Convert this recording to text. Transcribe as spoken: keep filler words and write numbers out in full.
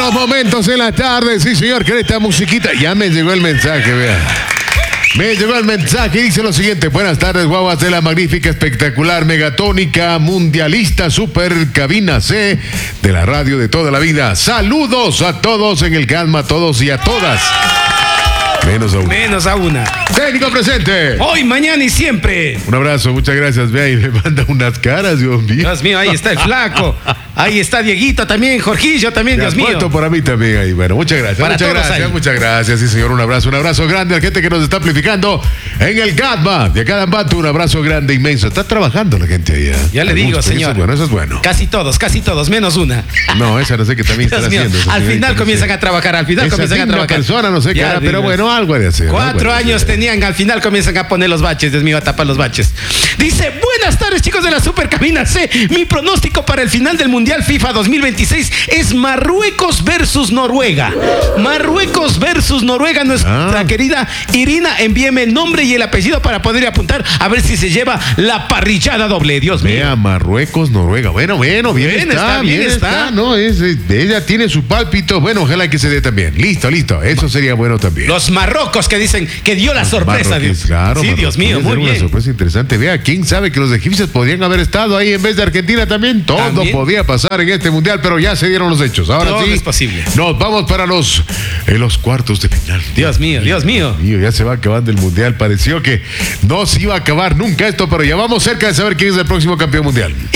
buenos momentos en la tarde. Sí, señor, que esta musiquita. Ya me llegó el mensaje, vea. Me llegó el mensaje y dice lo siguiente. Buenas tardes, guaguas de la magnífica, espectacular, megatónica, mundialista, super cabina C de la radio de toda la vida. Saludos a todos en el Calma, a todos y a todas. Menos a una. Menos a una. Técnico presente. Hoy, mañana y siempre. Un abrazo, muchas gracias. Vea, y me manda unas caras, Dios mío. Dios mío, ahí está el flaco. Ahí está Dieguito también, Jorgillo también, Te Dios has mío. puesto por mí también ahí. Bueno, muchas gracias. Para muchas todos gracias, ahí. muchas gracias. Sí, señor, un abrazo, un abrazo grande a la gente que nos está amplificando en el Gatma de cada Ambato. Un abrazo grande, inmenso. Está trabajando la gente ahí. ¿eh? Ya le Me digo, gusta. señor. Eso es bueno, eso es bueno. Casi todos, casi todos, menos una. No, esa no sé qué también Dios están mío, haciendo. esa al señorita, final no comienzan sé. a trabajar, al final Esa comienzan a digna trabajar. persona, no sé qué Ya, era, pero digo. bueno, algo de hacer. Cuatro algo de años hacer. tenían, al final comienzan a poner los baches, Dios mío, a tapar los baches. Dice, buenas tardes chicos de la Super Cabina C. Mi pronóstico para el final del Mundial FIFA dos mil veintiséis es Marruecos versus Noruega. Marruecos versus Noruega. Nuestra Ah. querida Irina, envíeme el nombre y el apellido para poder apuntar a ver si se lleva la parrillada doble. Dios mío. Vea, Marruecos, Noruega. Bueno, bueno, bien, Bien está, está, bien bien está. está. No, es, es- ella tiene su pálpito. Bueno, ojalá que se dé también. Listo, listo. Eso sería bueno también. Los marrocos que dicen que dio la sorpresa. Marroquíes, Dios. claro, Sí, Dios mío, Marroquíes, muy era una bien. sorpresa interesante. Vea, quién sabe que los egipcios podrían haber estado ahí en vez de Argentina también. Todo También. podía pasar en este mundial, pero ya se dieron los hechos. Ahora Todo sí, es posible. nos vamos para los, eh, los cuartos de final. Dios mío, Dios mío. Mío, ya se va acabando el mundial. Pareció que no se iba a acabar nunca esto, pero ya vamos cerca de saber quién es el próximo campeón mundial.